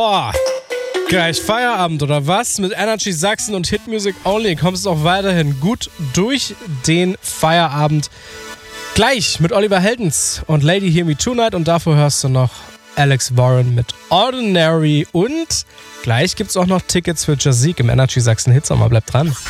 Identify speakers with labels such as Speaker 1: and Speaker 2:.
Speaker 1: Boah, gleich Feierabend oder was? Mit Energy Sachsen und Hit Music Only kommst du auch weiterhin gut durch den Feierabend. Gleich mit Oliver Heldens und Lady Hear Me Tonight und davor hörst du noch Alex Warren mit Ordinary und gleich gibt's auch noch Tickets für Jazik im Energy Sachsen Hitsommer. Bleibt dran.